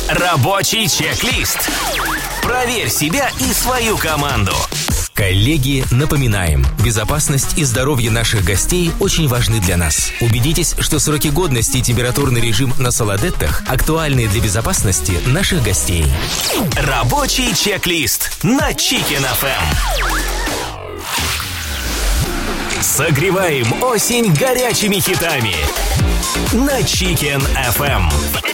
Рабочий чек-лист. Проверь себя и свою команду. Коллеги, напоминаем, безопасность и здоровье наших гостей очень важны для нас. Убедитесь, что сроки годности и температурный режим на Солодеттах актуальны для безопасности наших гостей. Рабочий чек-лист на Chicken FM. Согреваем осень горячими хитами на Chicken FM.